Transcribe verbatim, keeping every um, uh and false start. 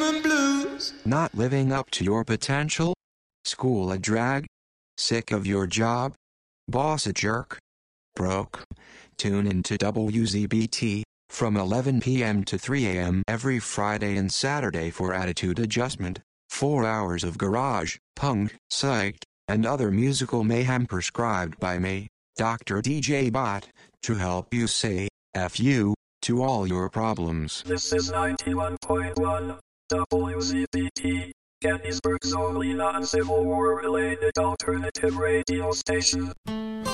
and blues. Not living up to your potential? School a drag? Sick of your job? Boss a jerk? Broke? Tune into W Z B T from eleven p m to three a m every Friday and Saturday for Attitude Adjustment. Four hours of garage, punk, psych, and other musical mayhem prescribed by me, Doctor D J Bot, to help you say F you to all your problems. This is ninety-one point one W Z B T, Gettysburg's only non-Civil War related alternative radio station.